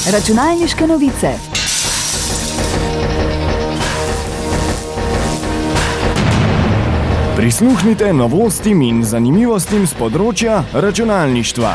Računalniške novice. Prisluhnite novostim in zanimivostim z področja računalništva.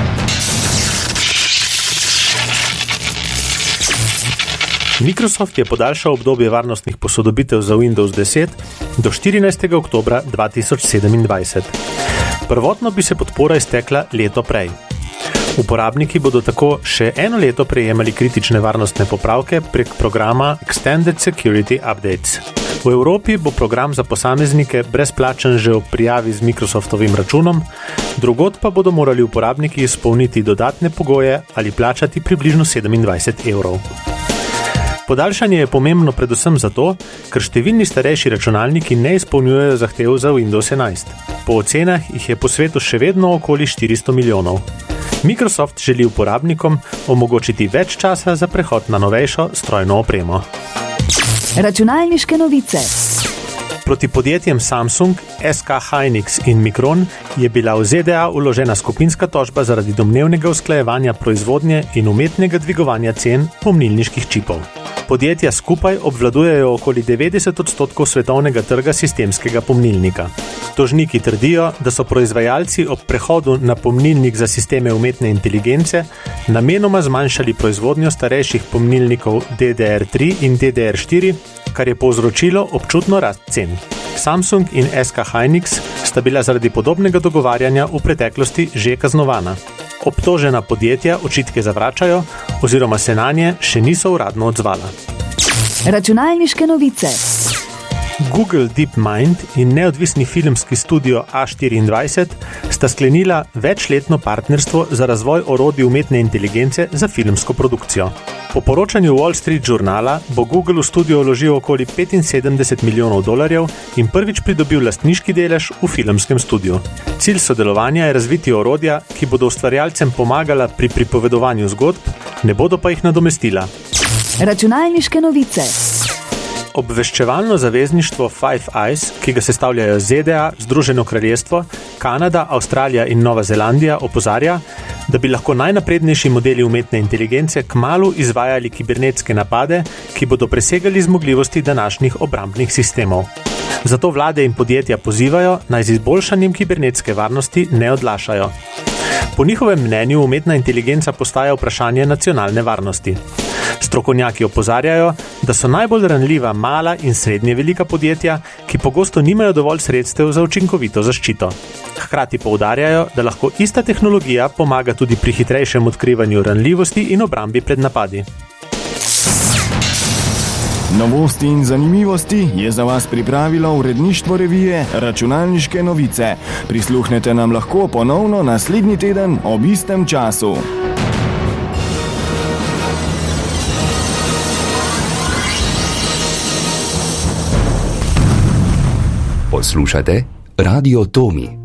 Microsoft je podaljšal obdobje varnostnih posodobitev za Windows 10 do 14. oktobra 2027. Prvotno bi se podpora iztekla leto prej. Uporabniki bodo tako še eno leto prejemali kritične varnostne popravke prek programa Extended Security Updates. V Evropi bo program za posameznike brezplačen že ob prijavi z Microsoftovim računom, drugod pa bodo morali uporabniki izpolniti dodatne pogoje ali plačati približno 27 evrov. Podaljšanje je pomembno predvsem zato, ker številni starejši računalniki ne izpolnjujejo zahtev za Windows 11. Po ocenah jih je po svetu še vedno okoli 400 milijonov. Microsoft želi uporabnikom omogočiti več časa za prehod na novejšo strojno opremo. Računalniške novice. Proti podjetjem Samsung, SK Hynix in Micron je bila v ZDA vložena skupinska tožba zaradi domnevnega usklajevanja proizvodnje in umetnega dvigovanja cen pomnilniških čipov. Podjetja skupaj obvladujejo okoli 90% svetovnega trga sistemskega pomnilnika. Tožniki trdijo, da so proizvajalci ob prehodu na pomnilnik za sisteme umetne inteligence namenoma zmanjšali proizvodnjo starejših pomnilnikov DDR3 in DDR4, kar je povzročilo občutno rast cen. Samsung in SK Hynix sta bila zaradi podobnega dogovarjanja v preteklosti že kaznovana. Obtožena podjetja očitke zavračajo oziroma se nanje še niso uradno odzvala. Računalniške novice. Google DeepMind in neodvisni filmski studio A24 sta sklenila večletno partnerstvo za razvoj orodij umetne inteligence za filmsko produkcijo. Po poročanju Wall Street Journala bo Google v studio vložil okoli $75 milijonov in prvič pridobil lastniški delež v filmskem studiu. Cilj sodelovanja je razviti orodja, ki bodo ustvarjalcem pomagala pri pripovedovanju zgodb, ne bodo pa jih nadomestila. Računalniške novice. Obveščevalno zavezništvo Five Eyes, ki ga sestavljajo ZDA, Združeno kraljestvo, Kanada, Avstralija in Nova Zelandija, opozarja, da bi lahko najnaprednejši modeli umetne inteligence kmalu izvajali kibernetske napade, ki bodo presegali zmogljivosti današnjih obrambnih sistemov. Zato vlade in podjetja pozivajo, naj z izboljšanjem kibernetske varnosti ne odlašajo. Po njihovem mnenju umetna inteligenca postaja vprašanje nacionalne varnosti. Strokovnjaki opozarjajo, da so najbolj ranljiva mala in srednje velika podjetja, ki pogosto nimajo dovolj sredstev za učinkovito zaščito. Hkrati poudarjajo, da lahko ista tehnologija pomaga tudi pri hitrejšem odkrivanju ranljivosti in obrambi pred napadi. Novosti in zanimivosti je za vas pripravilo uredništvo revije Računalniške novice. Prisluhnete nam lahko ponovno naslednji teden ob istem času. Poslušate Radio Tomi.